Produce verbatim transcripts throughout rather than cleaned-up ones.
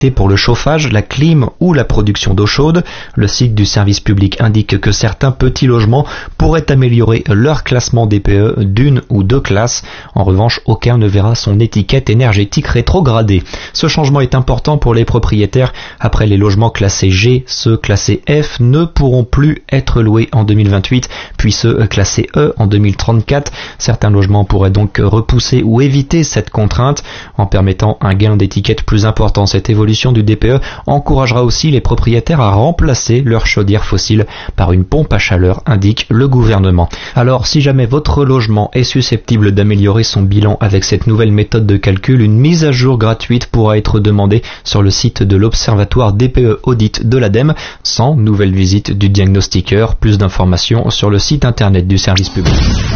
pour le chauffage, la clim ou la production d'eau chaude. Le site du service public indique que certains petits logements pourraient améliorer leur classement D P E d'une ou deux classes. En revanche, aucun ne verra son étiquette énergétique rétrogradée. Ce changement est important pour les propriétaires. Après les logements classés G, ceux classés F ne pourront plus être loués en deux mille vingt-huit, puis ceux classés E en deux mille trente-quatre. Certains logements pourraient donc repousser ou éviter cette contrainte en permettant un gain d'étiquette plus important. Cette évolution du D P E encouragera aussi les propriétaires à remplacer leur chaudière fossile par une pompe à chaleur, indique le gouvernement. Alors, si jamais votre logement est susceptible d'améliorer son bilan avec cette nouvelle méthode de calcul, une mise à jour gratuite pourra être demandée sur le site de l'Observatoire D P E Audit de l'ADEME, sans nouvelle visite du diagnostiqueur. Plus d'informations sur le site internet du service public.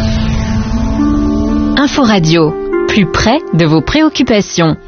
Info Radio, plus près de vos préoccupations.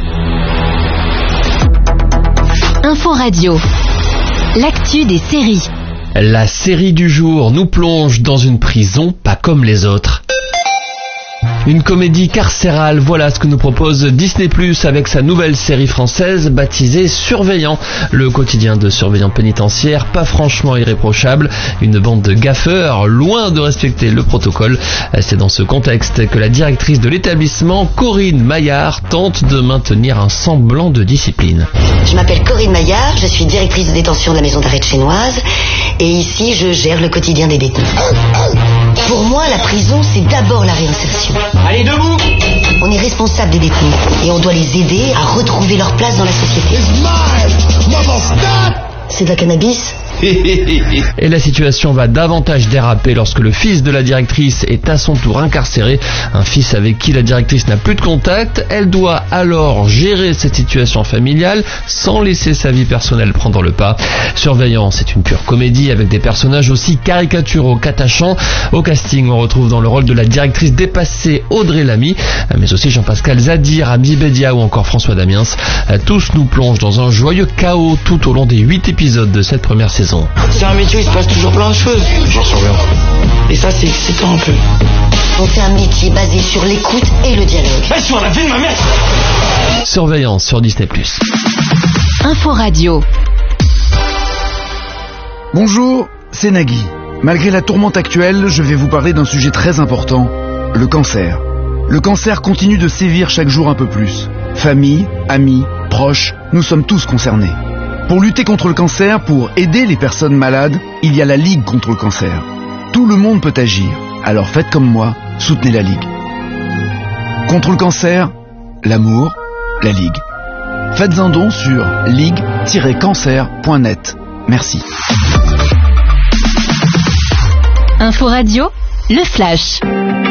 Info Radio, l'actu des séries. La série du jour nous plonge dans une prison pas comme les autres. Une comédie carcérale, voilà ce que nous propose Disney plus, avec sa nouvelle série française baptisée Surveillant. Le quotidien de surveillants pénitentiaires, pas franchement irréprochable, une bande de gaffeurs, loin de respecter le protocole. C'est dans ce contexte que la directrice de l'établissement, Corinne Maillard, tente de maintenir un semblant de discipline. Je m'appelle Corinne Maillard, je suis directrice de détention de la maison d'arrêt de Chénoise, et ici je gère le quotidien des détenus. Pour moi, la prison, c'est d'abord la réinsertion. Allez, debout! On est responsable des détenus et on doit les aider à retrouver leur place dans la société. C'est de la cannabis? Et la situation va davantage déraper lorsque le fils de la directrice est à son tour incarcéré. Un fils avec qui la directrice n'a plus de contact. Elle doit alors gérer cette situation familiale sans laisser sa vie personnelle prendre le pas. Surveillant, c'est une pure comédie avec des personnages aussi caricaturaux qu'attachants. Au casting, on retrouve dans le rôle de la directrice dépassée Audrey Lamy, mais aussi Jean-Pascal Zadi, Ramzi Bedia ou encore François Damiens. Tous nous plongent dans un joyeux chaos tout au long des huit épisodes de cette première saison. C'est un métier où il se passe toujours plein de choses. J'en surveille. Et ça, c'est excitant un peu. Donc c'est un métier basé sur l'écoute et le dialogue. Eh, sur la vie de ma mère! Surveillance sur Disney plus. Info Radio. Bonjour, c'est Nagui. Malgré la tourmente actuelle, je vais vous parler d'un sujet très important, le cancer. Le cancer continue de sévir chaque jour un peu plus. Famille, amis, proches, nous sommes tous concernés. Pour lutter contre le cancer, pour aider les personnes malades, il y a la Ligue contre le cancer. Tout le monde peut agir, alors faites comme moi, soutenez la Ligue. Contre le cancer, l'amour, la Ligue. Faites un don sur ligue tiret cancer point net. Merci. Info Radio, le flash.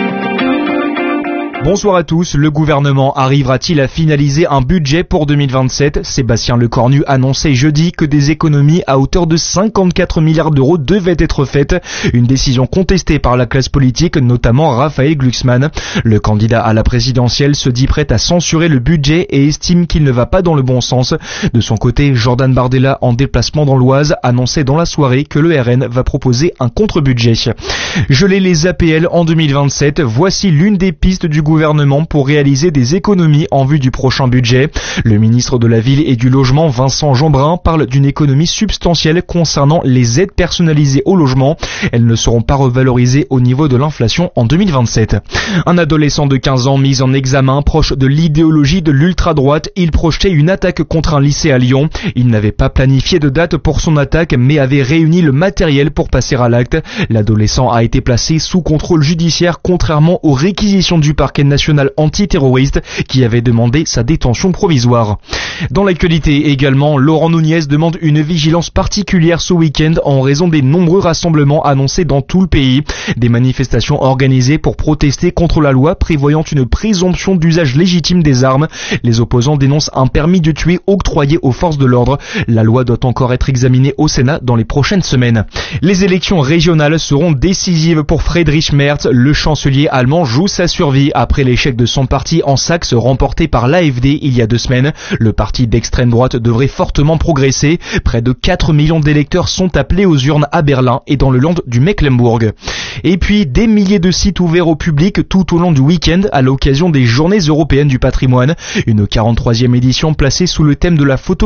Bonsoir à tous. Le gouvernement arrivera-t-il à finaliser un budget pour deux mille vingt-sept? Sébastien Lecornu annonçait jeudi que des économies à hauteur de cinquante-quatre milliards d'euros devaient être faites. Une décision contestée par la classe politique, notamment Raphaël Glucksmann. Le candidat à la présidentielle se dit prêt à censurer le budget et estime qu'il ne va pas dans le bon sens. De son côté, Jordan Bardella, en déplacement dans l'Oise, annonçait dans la soirée que le R N va proposer un contre-budget. Geler les A P L en deux mille vingt-sept, voici l'une des pistes du gouvernement pour réaliser des économies en vue du prochain budget. Le ministre de la Ville et du Logement, Vincent Jeanbrun, parle d'une économie substantielle concernant les aides personnalisées au logement. Elles ne seront pas revalorisées au niveau de l'inflation en deux mille vingt-sept. Un adolescent de quinze ans mis en examen proche de l'idéologie de l'ultra-droite, il projetait une attaque contre un lycée à Lyon. Il n'avait pas planifié de date pour son attaque, mais avait réuni le matériel pour passer à l'acte. L'adolescent a été placé sous contrôle judiciaire, contrairement aux réquisitions du parquet national antiterroriste qui avait demandé sa détention provisoire. Dans l'actualité également, Laurent Nunez demande une vigilance particulière ce week-end en raison des nombreux rassemblements annoncés dans tout le pays. Des manifestations organisées pour protester contre la loi prévoyant une présomption d'usage légitime des armes. Les opposants dénoncent un permis de tuer octroyé aux forces de l'ordre. La loi doit encore être examinée au Sénat dans les prochaines semaines. Les élections régionales seront décisives pour Friedrich Merz. Le chancelier allemand joue sa survie après Après l'échec de son parti en Saxe remporté par l'A F D il y a deux semaines, le parti d'extrême droite devrait fortement progresser. Près de quatre millions d'électeurs sont appelés aux urnes à Berlin et dans le Land du Mecklembourg. Et puis des milliers de sites ouverts au public tout au long du week-end à l'occasion des Journées européennes du patrimoine. Une quarante-troisième édition placée sous le thème de la photo